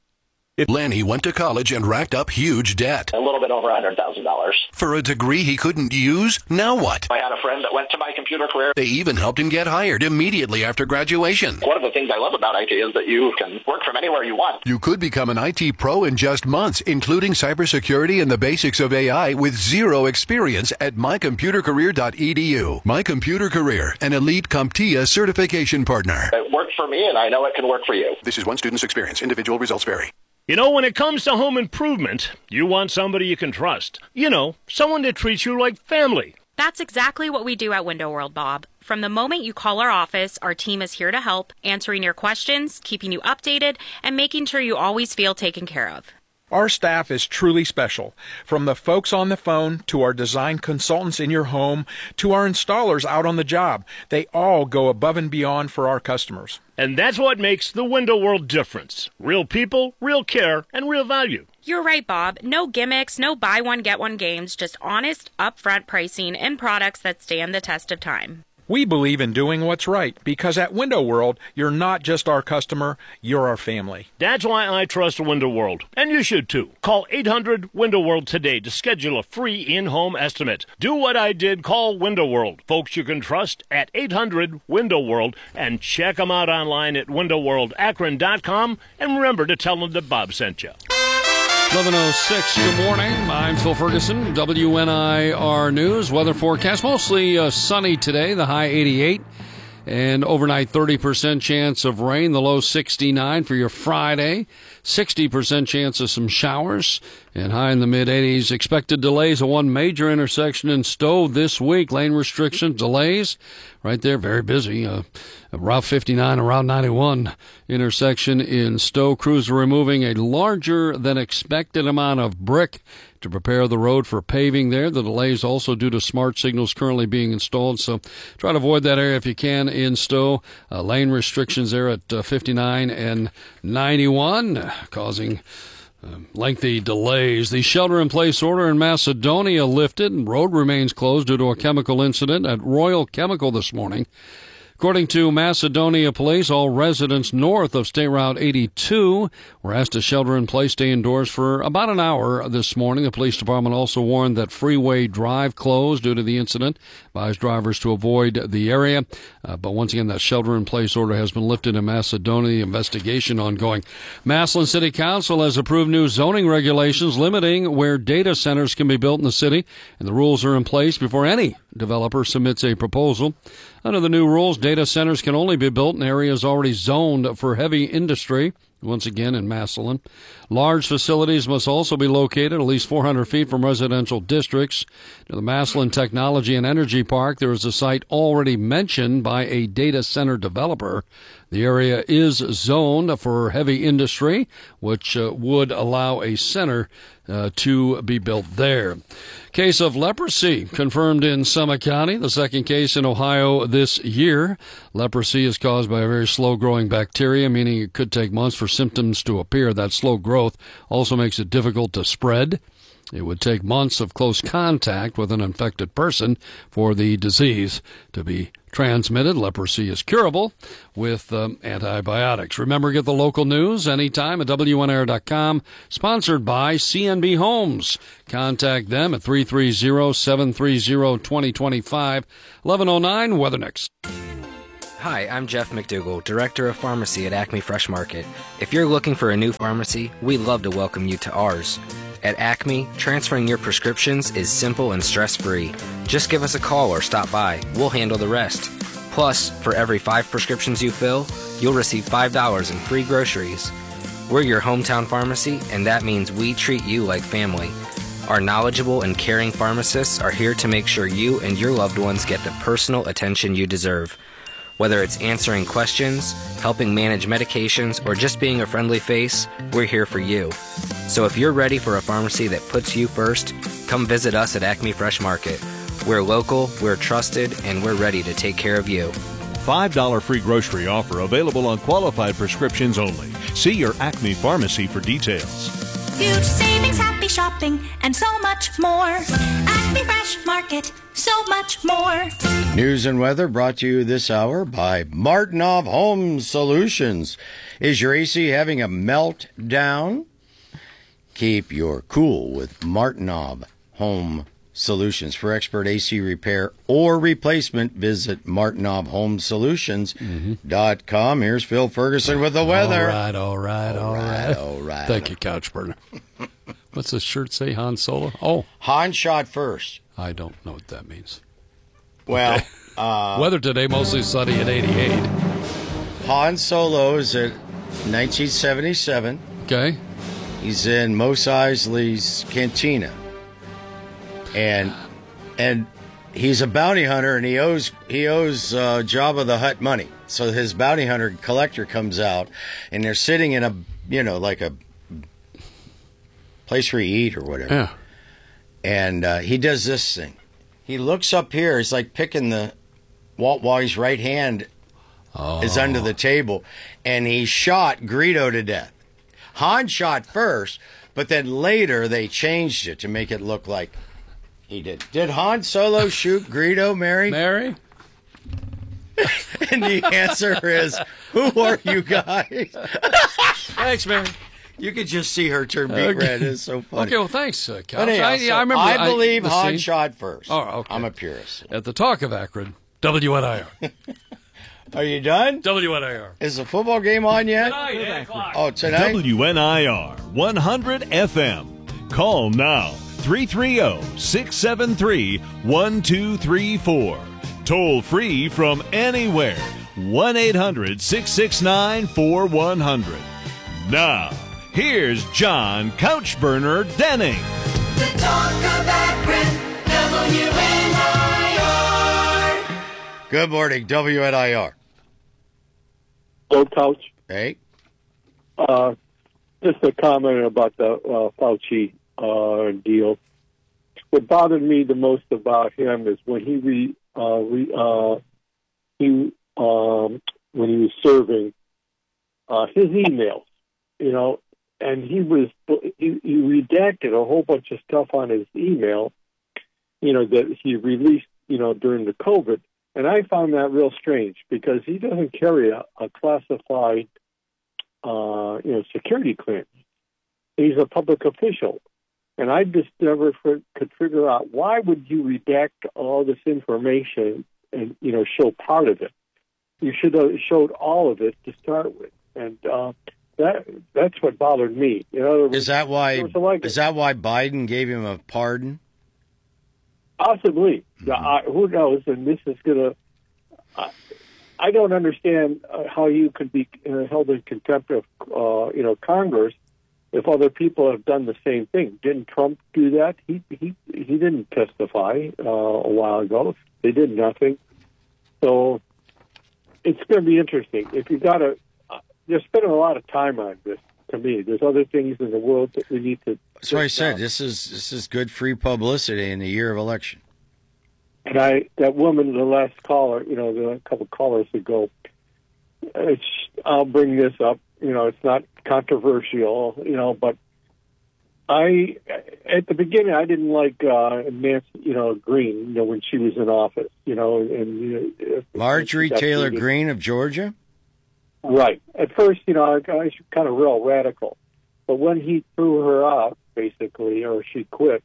Speaker 23: Lanny went to college and racked up huge debt.
Speaker 24: A little bit over one hundred thousand dollars.
Speaker 23: For a degree he couldn't use? Now what?
Speaker 24: I had a friend that went to my computer career.
Speaker 23: They even helped him get hired immediately after graduation.
Speaker 24: One of the things I love about I T is that you can work from anywhere you want.
Speaker 23: You could become an I T pro in just months, including cybersecurity and the basics of A I with zero experience at my computer career dot e d u. My Computer Career, an elite CompTIA certification partner.
Speaker 24: It worked for me, and I know it can work for you.
Speaker 23: This is one student's experience. Individual results vary.
Speaker 5: You know, when it comes to home improvement, you want somebody you can trust. You know, someone that treats you like family.
Speaker 25: That's exactly what we do at Window World, Bob. From the moment you call our office, our team is here to help, answering your questions, keeping you updated, and making sure you always feel taken care of.
Speaker 26: Our staff is truly special. From the folks on the phone, to our design consultants in your home, to our installers out on the job, they all go above and beyond for our customers.
Speaker 5: And that's what makes the Window World difference. Real people, real care, and real value.
Speaker 25: You're right, Bob. No gimmicks, no buy one, get one games, just honest, upfront pricing and products that stand the test of time.
Speaker 26: We believe in doing what's right, because at Window World, you're not just our customer, you're our family.
Speaker 5: That's why I trust Window World, and you should too. Call eight hundred Window World today to schedule a free in-home estimate. Do what I did, call Window World. Folks you can trust at eight hundred Window World, and check them out online at window world akron dot com, and remember to tell them that Bob sent you.
Speaker 27: eleven oh six, good morning. I'm Phil Ferguson, W N I R News. Weather forecast, mostly uh, sunny today, the high eighty-eight. And overnight thirty percent chance of rain, the low sixty-nine for your Friday. sixty percent chance of some showers, and high in the mid-eighties. Expected delays at one major intersection in Stowe this week. Lane restrictions, delays, right there, very busy. Uh, Route fifty-nine, around ninety-one intersection in Stowe. Crews are removing a larger than expected amount of brick to prepare the road for paving there. The delays also due to smart signals currently being installed, so try to avoid that area if you can in Stowe. Uh, lane restrictions there at uh, fifty-nine and ninety-one, uh, causing uh, lengthy delays. The shelter-in-place order in Macedonia lifted, and road remains closed due to a chemical incident at Royal Chemical this morning. According to Macedonia Police, all residents north of State Route eighty-two were asked to shelter in place, stay indoors for about an hour this morning. The police department also warned that Freeway Drive closed due to the incident, advised drivers to avoid the area. Uh, but once again, that shelter in place order has been lifted in Macedonia. The investigation ongoing. Massillon City Council has approved new zoning regulations limiting where data centers can be built in the city, and the rules are in place before any developer submits a proposal. Under the new rules, data centers can only be built in areas already zoned for heavy industry. Once again, in Massillon. Large facilities must also be located at least four hundred feet from residential districts. Near the Massillon Technology and Energy Park, there is a site already mentioned by a data center developer. The area is zoned for heavy industry, which uh, would allow a center uh, to be built there. Case of leprosy confirmed in Summit County, the second case in Ohio this year. Leprosy is caused by a very slow-growing bacteria, meaning it could take months for symptoms to appear. That slow growth also makes it difficult to spread. It would take months of close contact with an infected person for the disease to be transmitted. Leprosy is curable with um, antibiotics. Remember, get the local news anytime at W N I R dot com, sponsored by C N B Homes. Contact them at three three zero, seven three zero, two zero two five. eleven oh nine, Weather Next.
Speaker 1: Hi, I'm Jeff McDougall, Director of Pharmacy at Acme Fresh Market. If you're looking for a new pharmacy, we'd love to welcome you to ours. At Acme, transferring your prescriptions is simple and stress-free. Just give us a call or stop by. We'll handle the rest. Plus, for every five prescriptions you fill, you'll receive five dollars in free groceries. We're your hometown pharmacy, and that means we treat you like family. Our knowledgeable and caring pharmacists are here to make sure you and your loved ones get the personal attention you deserve. Whether it's answering questions, helping manage medications, or just being a friendly face, we're here for you. So if you're ready for a pharmacy that puts you first, come visit us at Acme Fresh Market. We're local, we're trusted, and we're ready to take care of you.
Speaker 8: five dollars free grocery offer available on qualified prescriptions only. See your Acme pharmacy for details.
Speaker 3: Huge savings, happy shopping, and so much more. Acme Fresh Market, so much more.
Speaker 2: News and weather brought to you this hour by Martinov Home Solutions. Is your A C having a meltdown? Keep your cool with Martinov Home Solutions. For expert A C repair or replacement, visit martinov home solutions dot com. Here's Phil Ferguson with the weather.
Speaker 27: All right, all right, all right.
Speaker 2: All right.
Speaker 27: Thank you, Couch Burner. What's the shirt say, Han Solo? Oh.
Speaker 2: Han shot first.
Speaker 27: I don't know what that means.
Speaker 2: Well,
Speaker 27: Okay.
Speaker 2: uh,
Speaker 27: Weather today mostly sunny at eighty-eight.
Speaker 2: Han Solo is at nineteen seventy-seven.
Speaker 27: Okay.
Speaker 2: He's in Mos Eisley's cantina. And and he's a bounty hunter, and he owes he owes uh, Jabba the Hutt money. So his bounty hunter collector comes out, and they're sitting in a you know like a place where you eat or whatever.
Speaker 27: Yeah.
Speaker 2: And uh, he does this thing. He looks up here. He's like picking the Walt while his right hand
Speaker 27: oh.
Speaker 2: is under the table, and he shot Greedo to death. Han shot first, but then later they changed it to make it look like he did. Did Han Solo shoot Greedo, Mary?
Speaker 27: Mary?
Speaker 2: And the answer is, who are you guys?
Speaker 27: Thanks, Mary.
Speaker 2: You could just see her turn beet
Speaker 27: Okay.
Speaker 2: red. It's so funny.
Speaker 27: Okay, well, thanks, uh, Couch.
Speaker 2: But anyhow,
Speaker 27: I,
Speaker 2: so
Speaker 27: I, remember,
Speaker 2: I believe
Speaker 27: I,
Speaker 2: Han
Speaker 27: see.
Speaker 2: shot first.
Speaker 27: Oh, okay.
Speaker 2: I'm a purist.
Speaker 27: At the Talk of Akron, W N I R.
Speaker 2: Are you done?
Speaker 27: W N I R.
Speaker 2: Is the football game on yet?
Speaker 27: Tonight,
Speaker 2: oh, tonight?
Speaker 8: W N I R one hundred F M. Call now three three zero, six seven three, one two three four. Toll free from anywhere. one eight hundred, six six nine, four one zero zero. Now, here's John Couchburner Denning.
Speaker 4: The Talk of Akron, W N I R.
Speaker 2: Good morning, W N I R.
Speaker 6: Hello, Couch.
Speaker 2: Hey.
Speaker 6: Uh, just a comment about the uh, Fauci uh, deal. What bothered me the most about him is when he re, uh, re, uh, he um, when he was serving uh, his emails, you know, and he was he, he redacted a whole bunch of stuff on his email, you know, that he released, you know, during the COVID. And I found that real strange because he doesn't carry a, a classified, uh, you know, security clearance. He's a public official. And I just never f- could figure out why would you redact all this information and, you know, show part of it. You should have showed all of it to start with. And uh, that that's what bothered me. In other words,
Speaker 2: Is that why?
Speaker 6: like
Speaker 2: Is that why Biden gave him a pardon?
Speaker 6: Possibly. Mm-hmm. I, who knows? And this is going to... I, I don't understand uh, how you could be uh, held in contempt of, uh, you know, Congress if other people have done the same thing. Didn't Trump do that? He he he didn't testify uh, a while ago. They did nothing. So it's going to be interesting. If you got to... Uh, they're spending a lot of time on this, to me. There's other things in the world that we need to...
Speaker 2: That's what I said. This is this is good free publicity in the year of election.
Speaker 6: And I, that woman, the last caller, you know, the, a couple callers ago, it's, I'll bring this up. You know, it's not controversial, you know, but I at the beginning I didn't like uh, Nancy, you know, Green, you know, when she was in office, you know, and you know,
Speaker 2: Marjorie Taylor Greene of Georgia.
Speaker 6: Right. At first, you know, I, I was kind of real radical, but when he threw her out, basically, or she quit,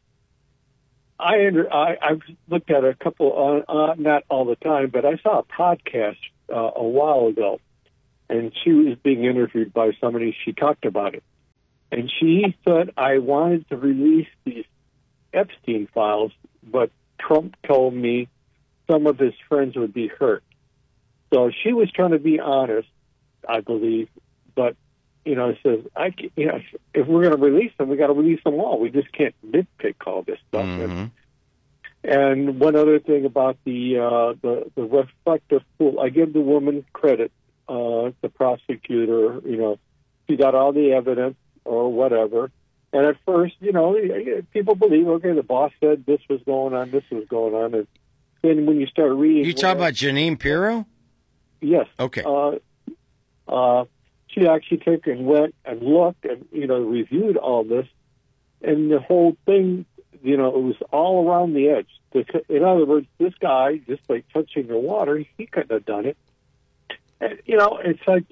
Speaker 6: I under, I I've looked at a couple, uh, uh, not all the time, but I saw a podcast uh, a while ago, and she was being interviewed by somebody. She talked about it. And she said, I wanted to release these Epstein files, but Trump told me some of his friends would be hurt. So she was trying to be honest, I believe. But, you know, says, I, you know, if we're going to release them, we got to release them all. We just can't nitpick all this stuff.
Speaker 2: Mm-hmm.
Speaker 6: And, and one other thing about the, uh, the, the reflective pool, I give the woman credit, uh, the prosecutor, you know, she got all the evidence, or whatever. And at first, you know, people believe, okay, the boss said this was going on, this was going on. And then when you start reading...
Speaker 2: You talk about Jeanine Pirro?
Speaker 6: Yes.
Speaker 2: Okay.
Speaker 6: Uh, uh, she actually took and went and looked and, you know, reviewed all this. And the whole thing, you know, it was all around the edge. In other words, this guy, just by touching the water, he couldn't have done it. And, you know, it's like...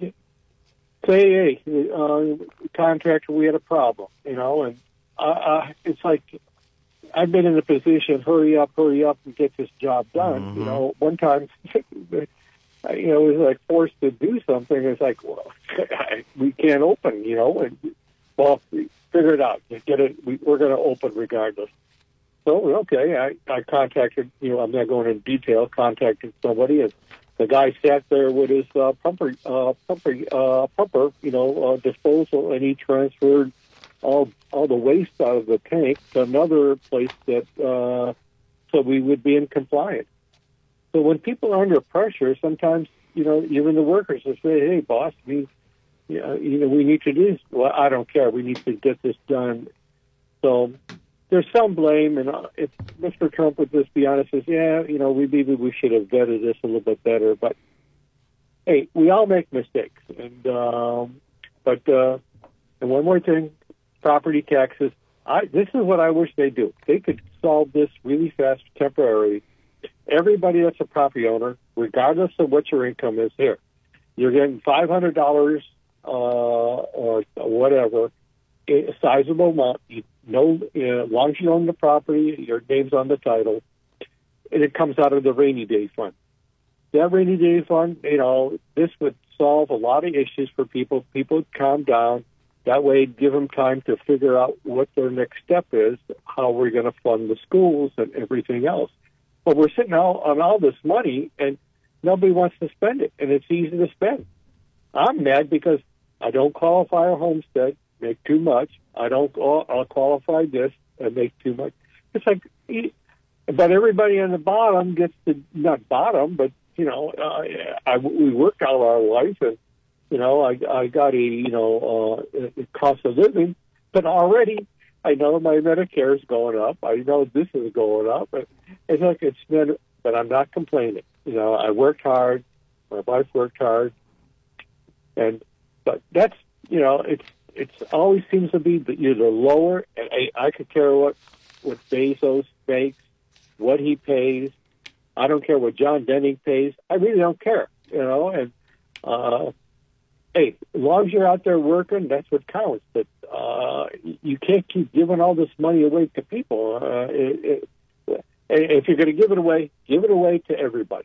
Speaker 6: Say, hey, uh, contractor, we had a problem, you know, and uh, uh, it's like I've been in a position, hurry up, hurry up, and get this job done. Mm-hmm. You know, one time, you know, it was like forced to do something. It's like, well, we can't open, you know, and well, figure it out. Get it. We, we're going to open regardless. So okay, I, I contacted, you know, I'm not going into detail. Contacted somebody and. The guy sat there with his uh, pumper, uh, pumper, uh, pumper, you know, uh, disposal, and he transferred all all the waste out of the tank to another place that uh, so we would be in compliance. So when people are under pressure, sometimes you know, even the workers will say, "Hey, boss, we, you know, you know, we need to do this." Well, I don't care. We need to get this done. So there's some blame, and if Mister Trump would just be honest, says, yeah, you know, we maybe we should have vetted this a little bit better. But hey, we all make mistakes, and um, but uh, and one more thing, property taxes. I this is what I wish they do. They could solve this really fast, temporarily. Everybody that's a property owner, regardless of what your income is, here, you're getting five hundred dollars uh, or whatever, a sizable amount. You know, as long as you own the property, your name's on the title, and it comes out of the rainy day fund. That rainy day fund, you know, this would solve a lot of issues for people. People would calm down. That way, give them time to figure out what their next step is, how we're going to fund the schools and everything else. But we're sitting out on all this money, and nobody wants to spend it, and it's easy to spend. I'm mad because I don't qualify a homestead, make too much. I don't I'll qualify this and make too much. It's like, but everybody on the bottom gets to, not bottom, but, you know, uh, I, we worked all our life, and, you know, I, I got a, you know, uh, cost of living, but already I know my Medicare is going up. I know this is going up. But it's like it's been, but I'm not complaining. You know, I worked hard. My wife worked hard, and but that's, you know, it's it's always seems to be that you're the lower. And I, I could care what what Bezos makes, what he pays. I don't care what John Denning pays. I really don't care. You know, and uh, hey, as long as you're out there working, that's what counts. But uh, you can't keep giving all this money away to people. Uh, it, it, if you're going to give it away, give it away to everybody.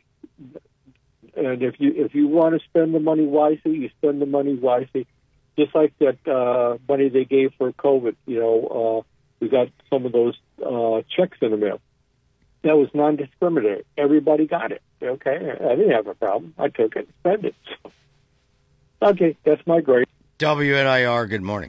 Speaker 6: And if you if you want to spend the money wisely, you spend the money wisely. Just like that uh, money they gave for COVID. You know, uh, we got some of those uh, checks in the mail. That was non-discriminatory. Everybody got it. Okay, I didn't have a problem. I took it and spent it. So. Okay, that's my grade.
Speaker 2: W N I R, good morning.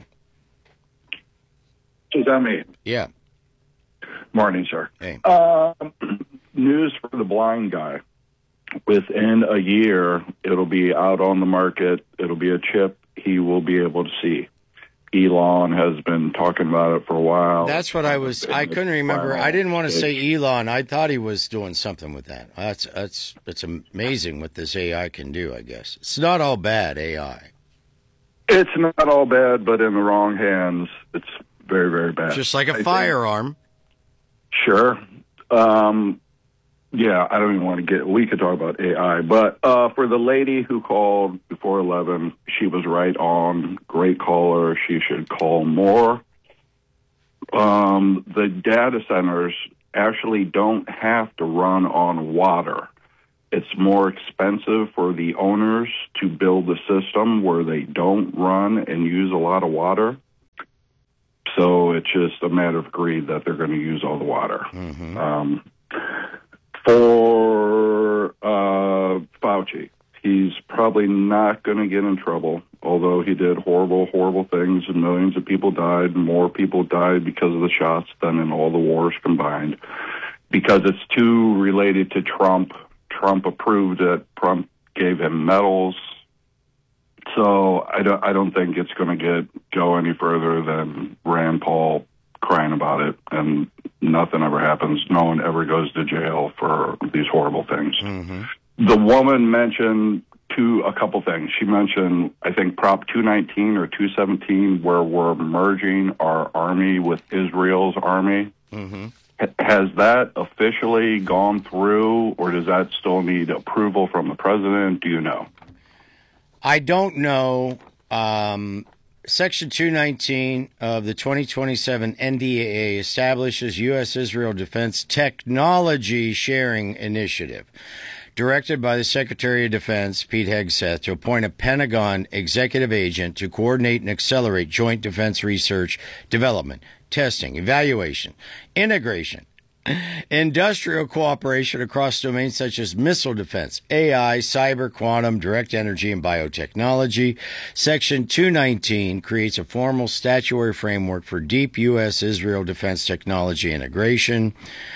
Speaker 7: Is that me?
Speaker 2: Yeah.
Speaker 7: Morning, sir.
Speaker 2: Hey.
Speaker 7: Uh, news for the blind guy. Within a year, it'll be out on the market. It'll be a chip he will be able to see. Elon has been talking about it for a while.
Speaker 2: That's what I was. I couldn't remember. I didn't want to say Elon. I thought he was doing something with that. That's that's it's amazing what this A I can do. I guess it's not all bad A I.
Speaker 7: It's not all bad, but in the wrong hands, it's very, very bad.
Speaker 2: Just like a
Speaker 7: I
Speaker 2: firearm.
Speaker 7: Think, sure. Um, yeah, I don't even want to get, we could talk about A I, but uh, for the lady who called before eleven, she was right on. Great caller. She should call more. Um, the data centers actually don't have to run on water. It's more expensive for the owners to build a system where they don't run and use a lot of water. So it's just a matter of greed that they're going to use all the water.
Speaker 2: Mm-hmm.
Speaker 7: Um, for uh, Fauci, he's probably not going to get in trouble, although he did horrible, horrible things and millions of people died. More people died because of the shots than in all the wars combined. Because it's too related to Trump. Trump approved it. Trump gave him medals. So I don't, I don't think it's going to get go any further than Rand Paul crying about it, and nothing ever happens. No one ever goes to jail for these horrible things.
Speaker 2: Mm-hmm.
Speaker 7: The woman mentioned two a couple things. She mentioned, I think, Prop two nineteen or two seventeen, where we're merging our army with Israel's army.
Speaker 2: Mm-hmm.
Speaker 7: Has that officially gone through, or does that still need approval from the president? Do you know?
Speaker 2: I don't know. Um, Section two nineteen of the twenty twenty-seven N D A A establishes U S Israel Defense Technology Sharing Initiative, directed by the Secretary of Defense, Pete Hegseth, to appoint a Pentagon executive agent to coordinate and accelerate joint defense research, development, testing, evaluation, integration, industrial cooperation across domains such as missile defense, A I, cyber, quantum, direct energy, and biotechnology. Section two nineteen creates a formal statutory framework for deep U S Israel defense technology integration.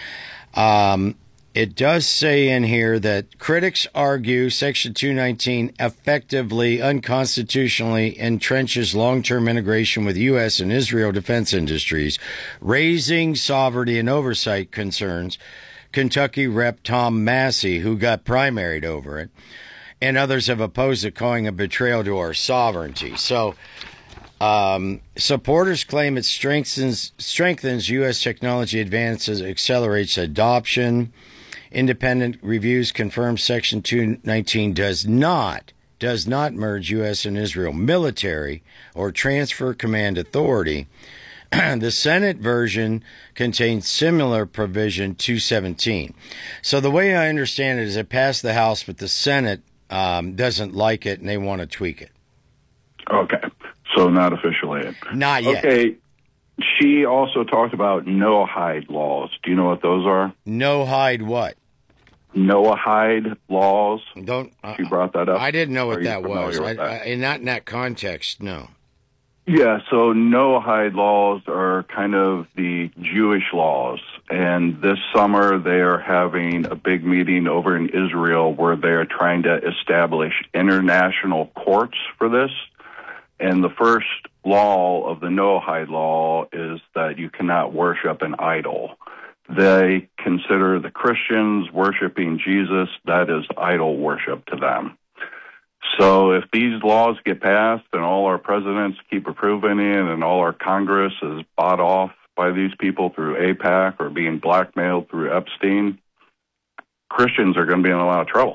Speaker 2: Um, It does say in here that critics argue Section two nineteen effectively, unconstitutionally entrenches long-term integration with U S and Israel defense industries, raising sovereignty and oversight concerns. Kentucky Representative Tom Massey, who got primaried over it, and others have opposed it, calling a betrayal to our sovereignty. So Um, supporters claim it strengthens strengthens U S technology advances, accelerates adoption. Independent reviews confirm Section two nineteen does not does not merge U S and Israel military or transfer command authority. The Senate version contains similar provision two seventeen. So the way I understand it is it passed the House, but the Senate um, doesn't like it and they want to tweak it.
Speaker 7: Okay. So not officially.
Speaker 2: Not yet.
Speaker 7: Okay. She also talked about no-hide laws. Do you know what those are?
Speaker 2: No-hide what?
Speaker 7: No-hide laws.
Speaker 2: Don't. Uh,
Speaker 7: she brought that up.
Speaker 2: I didn't know what
Speaker 7: Are
Speaker 2: that was. I,
Speaker 7: that?
Speaker 2: I, in not in that context, no.
Speaker 7: Yeah, so no-hide laws are kind of the Jewish laws. And this summer they are having a big meeting over in Israel where they're trying to establish international courts for this. And the first law of the no-hide law is that you cannot worship an idol. They consider the Christians worshiping Jesus, that is idol worship to them. So if these laws get passed and all our presidents keep approving it and all our Congress is bought off by these people through AIPAC or being blackmailed through Epstein, Christians are going to be in a lot of trouble.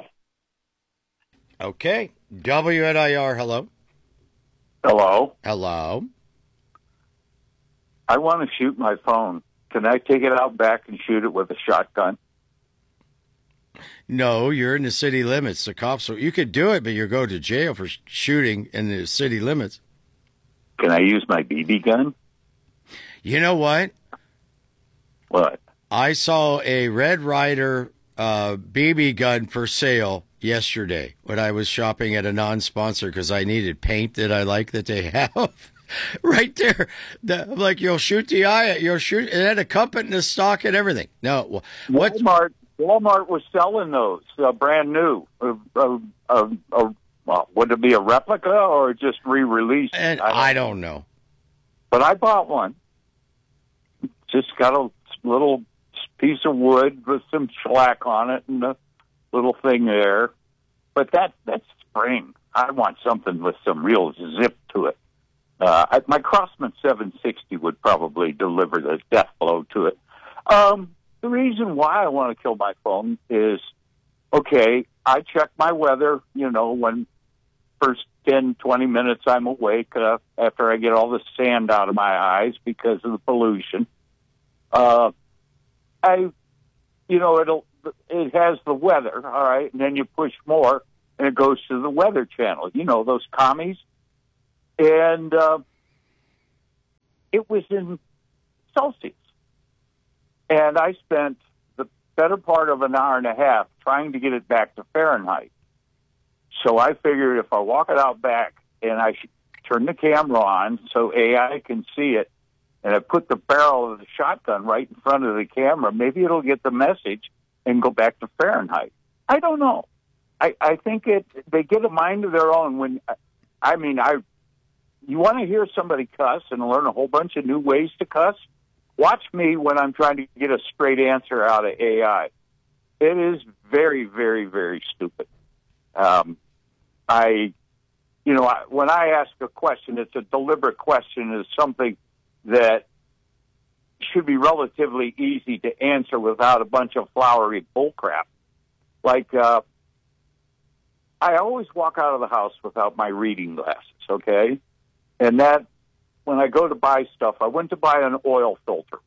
Speaker 2: Okay. W N I R, hello.
Speaker 9: Hello.
Speaker 2: Hello.
Speaker 9: I want to shoot my phone. Can I take it out back and shoot it with a shotgun?
Speaker 2: No, you're in the city limits. The cops, you could do it, but you go to jail for shooting in the city limits.
Speaker 9: Can I use my B B gun?
Speaker 2: You know what?
Speaker 9: What?
Speaker 2: I saw a Red Ryder uh, B B gun for sale yesterday when I was shopping at a non-sponsor because I needed paint that I like that they have. Right there. The, like, you'll shoot the eye, you'll shoot, it had a compass and a stock and everything. No, what?
Speaker 9: Walmart, Walmart was selling those, uh, brand new. Uh, uh, uh, uh, well, would it be a replica or just re-released?
Speaker 2: And
Speaker 9: I don't,
Speaker 2: I don't know.
Speaker 9: But I bought one. Just got a little piece of wood with some shellac on it and a little thing there. But that that's spring. I want something with some real zip to it. Uh, I, my Crossman seven sixty would probably deliver the death blow to it. Um, the reason why I want to kill my phone is, okay, I check my weather, you know, when first ten, twenty minutes I'm awake uh, after I get all the sand out of my eyes because of the pollution. Uh, I, you know, it'll, it has the weather, all right, and then you push more and it goes to the Weather Channel, you know, those commies. And uh, it was in Celsius. And I spent the better part of an hour and a half trying to get it back to Fahrenheit. So I figured if I walk it out back and I should turn the camera on so A I can see it, and I put the barrel of the shotgun right in front of the camera, maybe it'll get the message and go back to Fahrenheit. I don't know. I, I think it. They get a mind of their own. When I mean, I you want to hear somebody cuss and learn a whole bunch of new ways to cuss? Watch me when I'm trying to get a straight answer out of A I. It is very, very, very stupid. Um, I, you know, I, when I ask a question, it's a deliberate question. It's something that should be relatively easy to answer without a bunch of flowery bullcrap. Like, uh, I always walk out of the house without my reading glasses, okay? And that, when I go to buy stuff, I went to buy an oil filter.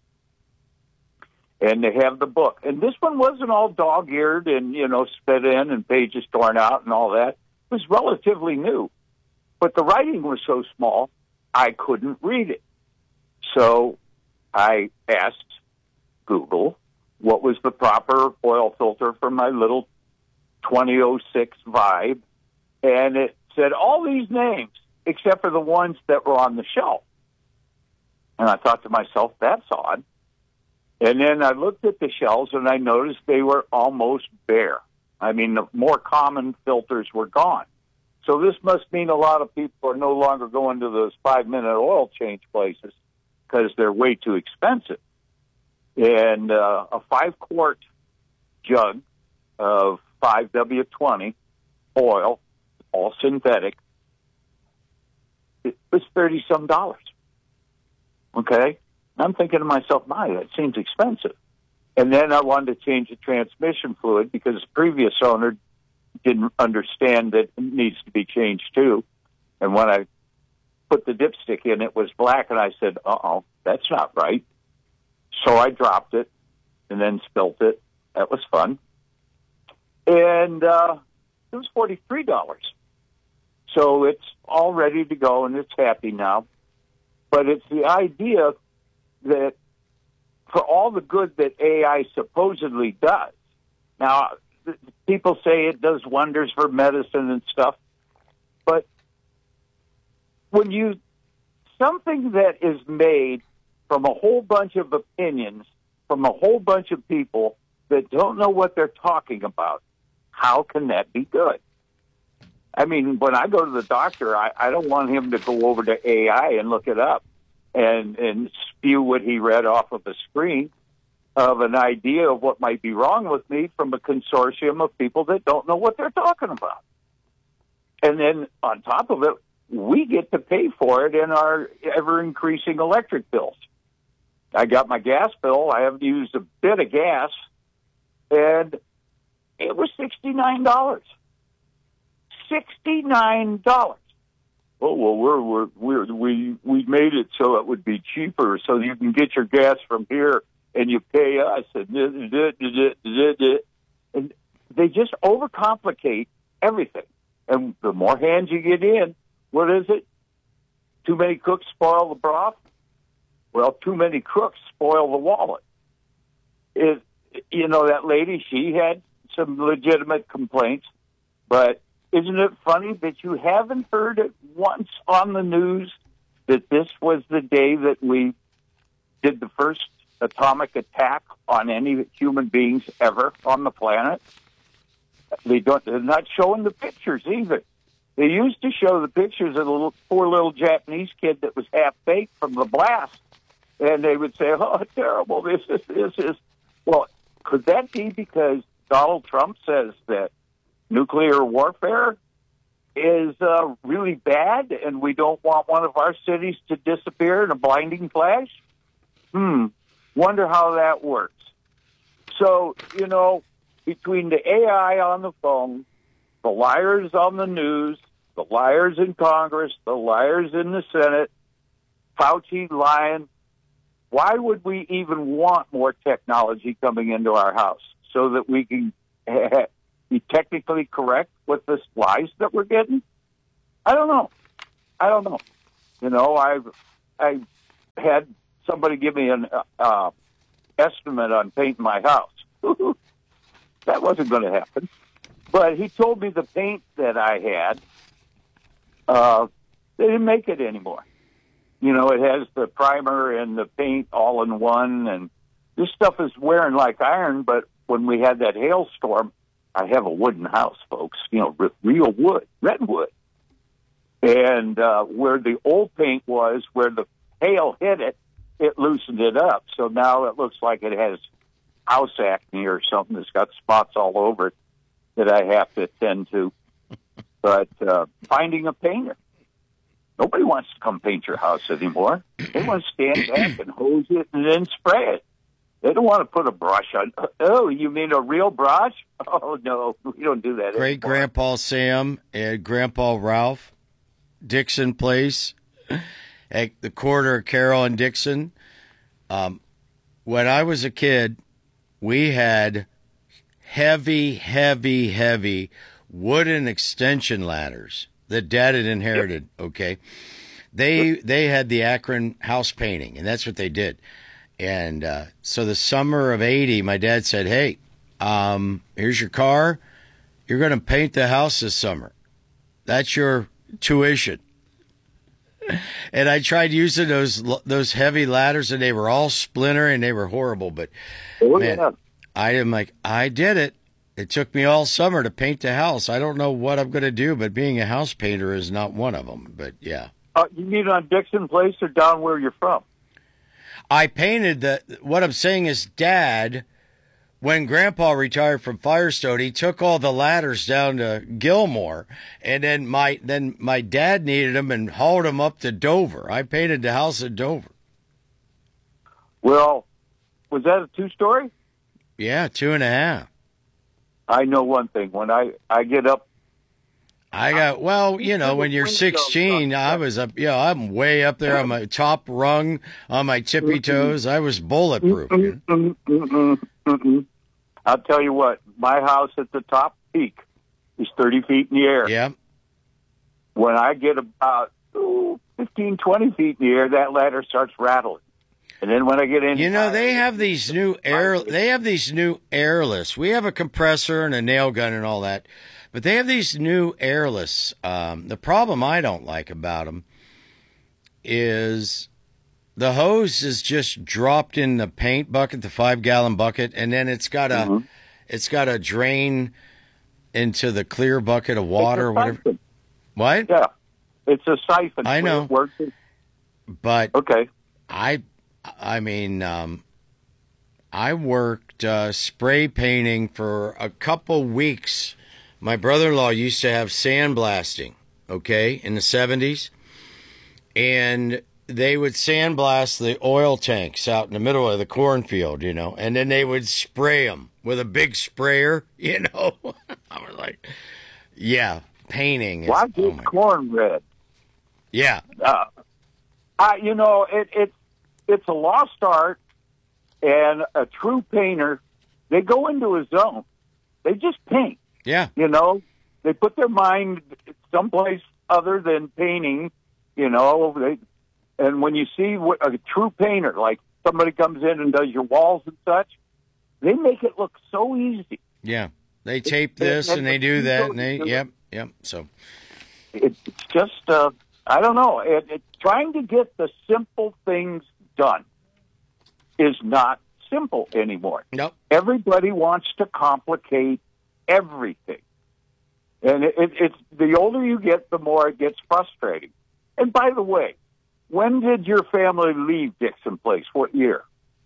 Speaker 9: And they have the book. And this one wasn't all dog-eared and, you know, spit in and pages torn out and all that. It was relatively new. But the writing was so small, I couldn't read it. So I asked Google what was the proper oil filter for my little twenty oh six Vibe. And it said all these names, except for the ones that were on the shelf. And I thought to myself, that's odd. And then I looked at the shelves and I noticed they were almost bare. I mean, the more common filters were gone. So this must mean a lot of people are no longer going to those five-minute oil change places because they're way too expensive. And uh, a five-quart jug of five W twenty oil, all synthetic, it was thirty-some dollars. Okay? I'm thinking to myself, my, that seems expensive. And then I wanted to change the transmission fluid because the previous owner didn't understand that it needs to be changed too. And when I put the dipstick in, it was black, and I said, uh-oh, that's not right. So I dropped it and then spilt it. That was fun. And uh, it was forty-three dollars. So it's all ready to go, and it's happy now. But it's the idea that for all the good that A I supposedly does, now people say it does wonders for medicine and stuff, but when you, something that is made from a whole bunch of opinions, from a whole bunch of people that don't know what they're talking about, how can that be good? I mean, when I go to the doctor, I, I don't want him to go over to A I and look it up and and spew what he read off of a screen of an idea of what might be wrong with me from a consortium of people that don't know what they're talking about. And then on top of it, we get to pay for it in our ever-increasing electric bills. I got my gas bill. I haven't used a bit of gas, and it was sixty-nine dollars. sixty-nine dollars. Oh, well, we're, we're, we're, we we made it so it would be cheaper, so you can get your gas from here and you pay us. And, and they just overcomplicate everything. And the more hands you get in, what is it? Too many cooks spoil the broth? Well, too many crooks spoil the wallet. It, you know, that lady, she had some legitimate complaints, but isn't it funny that you haven't heard it once on the news that this was the day that we did the first atomic attack on any human beings ever on the planet? They don't, they're not showing the pictures either. They used to show the pictures of the little, poor little Japanese kid that was half-baked from the blast, and they would say, oh, terrible, this is, this is. Well, could that be because Donald Trump says that nuclear warfare is uh, really bad, and we don't want one of our cities to disappear in a blinding flash? Hmm. Wonder how that works. So, you know, between the A I on the phone, the liars on the news, the liars in Congress, the liars in the Senate, Fauci lying, why would we even want more technology coming into our house so that we can be technically correct with the lies that we're getting? I don't know. I don't know. You know, I've I had somebody give me an uh, estimate on painting my house. That wasn't going to happen. But he told me the paint that I had, uh, they didn't make it anymore. You know, it has the primer and the paint all in one, and this stuff is wearing like iron, but when we had that hailstorm, I have a wooden house, folks, you know, r- real wood, redwood. And uh, where the old paint was, where the hail hit it, it loosened it up. So now it looks like it has house acne or something that's got spots all over it that I have to attend to. But uh, finding a painter. Nobody wants to come paint your house anymore. They want to stand back and hose it and then spray it. They don't want to put a brush on. Oh, you mean a real brush? Oh, no, we don't do that
Speaker 2: Great Grandpa Sam and Grandpa Ralph, Dixon Place, at the corner of Carroll and Dixon. Um, when I was a kid, we had heavy, heavy, heavy wooden extension ladders that Dad had inherited, okay? They they had the Akron house painting, and that's what they did. And uh, so the summer of eighty, my dad said, hey, um, here's your car. You're going to paint the house this summer. That's your tuition. And I tried using those those heavy ladders, and they were all splintering, and they were horrible. But,
Speaker 9: oh,
Speaker 2: man,
Speaker 9: yeah.
Speaker 2: I am like, I did it. It took me all summer to paint the house. I don't know what I'm going to do, but being a house painter is not one of them. But, yeah.
Speaker 9: Uh, you mean on Dixon Place or down where you're from?
Speaker 2: I painted the, what I'm saying is Dad, when Grandpa retired from Firestone, he took all the ladders down to Gilmore, and then my then my dad needed them and hauled them up to Dover. I painted the house at Dover.
Speaker 9: Well, was that a two-story?
Speaker 2: Yeah, two and a half.
Speaker 9: I know one thing. When I, I get up,
Speaker 2: I got, well, you know, when you're sixteen, I was up, yeah, I'm way up there on my top rung, on my tippy toes. I was bulletproof. You know?
Speaker 9: Mm-mm, mm-mm. I'll tell you what, my house at the top peak is thirty feet in the air.
Speaker 2: Yeah.
Speaker 9: When I get about ooh, fifteen, twenty feet in the air, that ladder starts rattling. And then when I get in,
Speaker 2: you know, they have these new air. They have these new airless. We have a compressor and a nail gun and all that, but they have these new airless. Um, the problem I don't like about them is the hose is just dropped in the paint bucket, the five gallon bucket, and then it's got a mm-hmm. it's got a drain into the clear bucket of water or whatever. What?
Speaker 9: Yeah, it's a siphon.
Speaker 2: I know.
Speaker 9: It works.
Speaker 2: But
Speaker 9: okay,
Speaker 2: I. I mean, um, I worked uh, spray painting for a couple weeks. My brother-in-law used to have sandblasting, okay, in the seventies. And they would sandblast the oil tanks out in the middle of the cornfield, you know, and then they would spray them with a big sprayer, you know. I was like, yeah, painting. Is,
Speaker 9: Why is
Speaker 2: oh
Speaker 9: corn red?
Speaker 2: Yeah.
Speaker 9: Uh, I, you know, it, it's, It's a lost art, and a true painter, they go into a zone. They just paint.
Speaker 2: Yeah.
Speaker 9: You know, they put their mind someplace other than painting, you know. They, and when you see what, a true painter, like somebody comes in and does your walls and such, they make it look so easy.
Speaker 2: Yeah. They tape this and, and they do that, and they, yep, yep. So
Speaker 9: it's just, uh, I don't know. It, it, trying to get the simple things done is not simple anymore.
Speaker 2: Nope.
Speaker 9: Everybody wants to complicate everything. And it, it, it's the older you get, the more it gets frustrating. And by the way, when did your family leave Dixon Place? What year?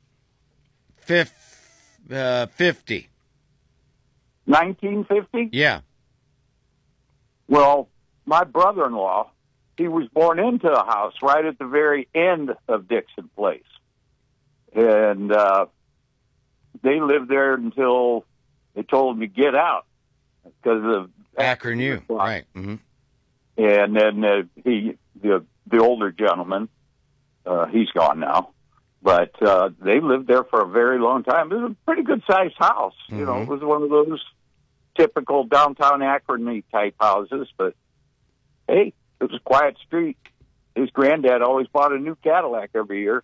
Speaker 2: Fifth, uh, fifty.
Speaker 9: nineteen fifty?
Speaker 2: Yeah.
Speaker 9: Well, my brother-in-law, he was born into a house right at the very end of Dixon Place. And uh, they lived there until they told him to get out because of
Speaker 2: Akron U, right. Mm-hmm.
Speaker 9: And then uh, he, the, the older gentleman, uh, he's gone now, but uh, they lived there for a very long time. It was a pretty good-sized house. Mm-hmm. You know, it was one of those typical downtown Akron type houses, but hey, it was a quiet street. His granddad always bought a new Cadillac every year.